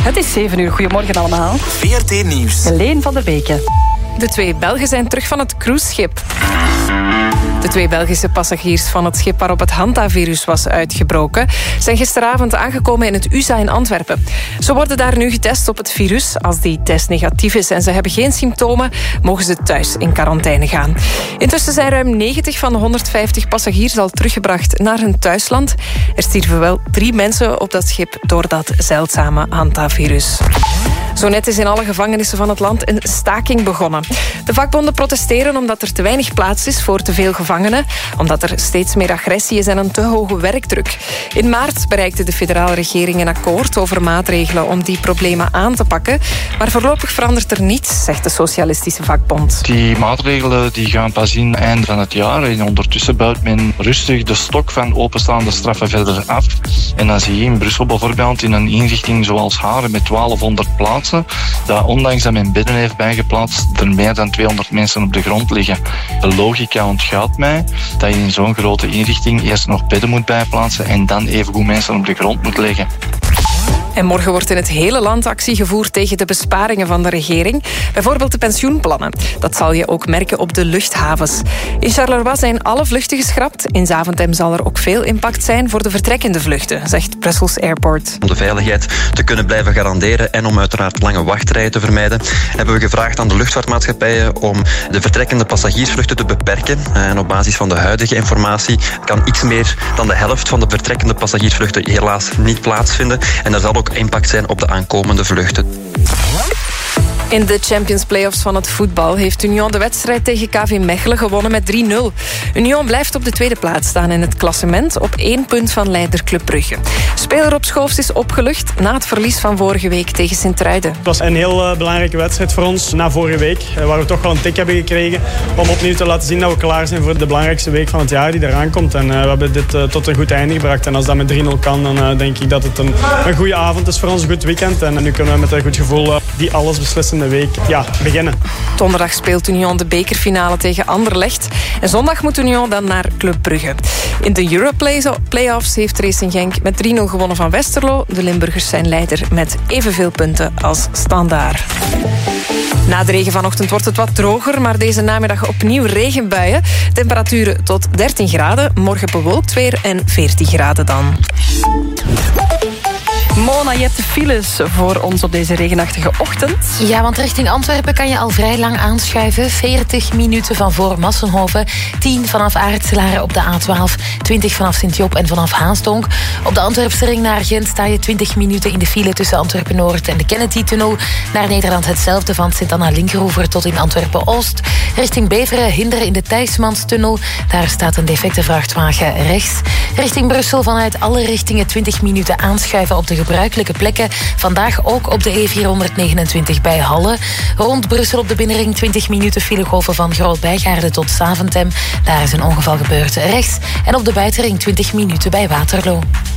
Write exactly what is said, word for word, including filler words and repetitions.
Het is zeven uur. Goedemorgen allemaal. V R T Nieuws. Helene van der Beken. De twee Belgen zijn terug van het cruiseschip. De twee Belgische passagiers van het schip waarop het hantavirus was uitgebroken zijn gisteravond aangekomen in het U S A in Antwerpen. Ze worden daar nu getest op het virus. Als die test negatief is en ze hebben geen symptomen, mogen ze thuis in quarantaine gaan. Intussen zijn ruim negentig van de honderdvijftig passagiers al teruggebracht naar hun thuisland. Er stierven wel drie mensen op dat schip door dat zeldzame hantavirus. Zo net is in alle gevangenissen van het land een staking begonnen. De vakbonden protesteren omdat er te weinig plaats is voor te veel gevangenen, omdat er steeds meer agressie is en een te hoge werkdruk. In maart bereikte de federale regering een akkoord over maatregelen om die problemen aan te pakken, maar voorlopig verandert er niets, zegt de Socialistische Vakbond. Die maatregelen die gaan pas in eind van het jaar en ondertussen bouwt men rustig de stok van openstaande straffen verder af. En dan zie je in Brussel bijvoorbeeld in een inrichting zoals Haren met twaalfhonderd plaatsen, dat ondanks dat men bedden heeft bijgeplaatst, er meer dan tweehonderd mensen op de grond liggen. De logica ontgaat mij dat je in zo'n grote inrichting eerst nog bedden moet bijplaatsen en dan evengoed mensen op de grond moet leggen. En morgen wordt in het hele land actie gevoerd tegen de besparingen van de regering. Bijvoorbeeld de pensioenplannen. Dat zal je ook merken op de luchthavens. In Charleroi zijn alle vluchten geschrapt. In Zaventem zal er ook veel impact zijn voor de vertrekkende vluchten, zegt Brussels Airport. Om de veiligheid te kunnen blijven garanderen en om uiteraard lange wachtrijen te vermijden, hebben we gevraagd aan de luchtvaartmaatschappijen om de vertrekkende passagiersvluchten te beperken. En op basis van de huidige informatie kan iets meer dan de helft van de vertrekkende passagiersvluchten helaas niet plaatsvinden. En er zal ook impact zijn op de aankomende vluchten. In de Champions Playoffs van het voetbal heeft Union de wedstrijd tegen K V Mechelen gewonnen met drie nul. Union blijft op de tweede plaats staan in het klassement op één punt van leider Club Brugge. Speler op Schoofs is opgelucht na het verlies van vorige week tegen Sint-Truiden. Het was een heel uh, belangrijke wedstrijd voor ons na vorige week, uh, waar we toch wel een tik hebben gekregen om opnieuw te laten zien dat we klaar zijn voor de belangrijkste week van het jaar die eraan komt. En uh, we hebben dit uh, tot een goed einde gebracht. En als dat met drie nul kan, dan uh, denk ik dat het een, een goede avond is voor ons, een goed weekend. En uh, nu kunnen we met een goed gevoel uh, die alles beslissende week ja, beginnen. Donderdag speelt Union de bekerfinale tegen Anderlecht. En zondag moet Union dan naar Club Brugge. In de Europlay-offs heeft Racing Genk met drie nul gewonnen van Westerlo. De Limburgers zijn leider met evenveel punten als Standaard. Na de regen vanochtend wordt het wat droger, maar deze namiddag opnieuw regenbuien. Temperaturen tot dertien graden, morgen bewolkt weer en veertien graden dan. Mona, je hebt de files voor ons op deze regenachtige ochtend. Ja, want richting Antwerpen kan je al vrij lang aanschuiven. veertig minuten van voor Massenhoven, tien vanaf Aartselaren op de A twaalf, twintig vanaf Sint-Job en vanaf Haasdonk. Op de Antwerpse ring naar Gent sta je twintig minuten in de file tussen Antwerpen-Noord en de Kennedy-tunnel. Naar Nederland hetzelfde van Sint-Anna-Linkeroever tot in Antwerpen-Oost. Richting Beveren hinderen in de Thijsmanstunnel. Daar staat een defecte vrachtwagen rechts. Richting Brussel vanuit alle richtingen twintig minuten aanschuiven op de gebruikelijke plekken. Vandaag ook op de E vierhonderdnegenentwintig bij Halle. Rond Brussel op de binnenring twintig minuten filegolven van Groot-Bijgaarde tot Zaventem. Daar is een ongeval gebeurd rechts. En op de buitenring twintig minuten bij Waterloo.